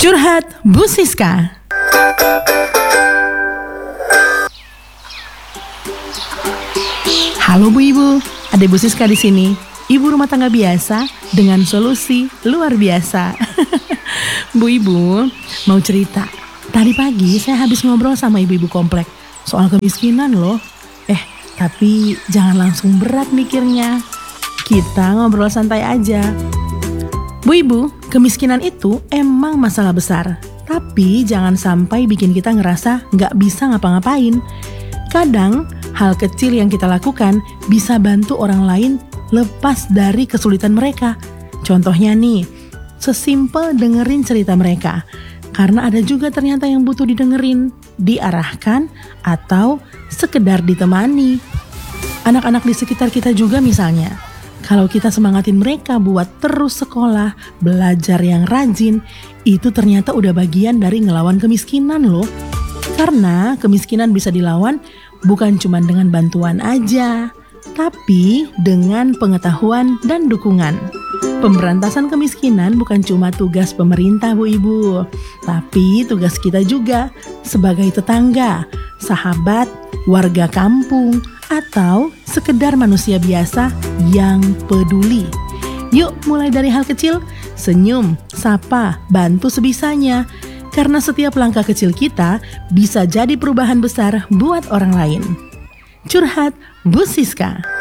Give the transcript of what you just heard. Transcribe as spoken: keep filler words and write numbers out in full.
Curhat Bu Siska. Halo Bu Ibu, ada Bu Siska di sini. Ibu rumah tangga biasa dengan solusi luar biasa. Bu Ibu, mau cerita. Tadi pagi saya habis ngobrol sama ibu-ibu komplek soal kemiskinan loh. Eh, tapi jangan langsung berat mikirnya. Kita ngobrol santai aja. Bu Ibu, kemiskinan itu emang masalah besar. Tapi jangan sampai bikin kita ngerasa gak bisa ngapa-ngapain. Kadang hal kecil yang kita lakukan bisa bantu orang lain lepas dari kesulitan mereka. Contohnya nih, sesimpel dengerin cerita mereka. Karena ada juga ternyata yang butuh didengerin, diarahkan, atau sekedar ditemani. Anak-anak di sekitar kita juga misalnya. Kalau kita semangatin mereka buat terus sekolah, belajar yang rajin, itu ternyata udah bagian dari ngelawan kemiskinan loh. Karena kemiskinan bisa dilawan bukan cuma dengan bantuan aja, tapi dengan pengetahuan dan dukungan. Pemberantasan kemiskinan bukan cuma tugas pemerintah Bu Ibu, tapi tugas kita juga sebagai tetangga, sahabat, warga kampung, atau sekedar manusia biasa yang peduli. Yuk mulai dari hal kecil, senyum, sapa, bantu sebisanya. Karena setiap langkah kecil kita bisa jadi perubahan besar buat orang lain. Curhat Bu Siska.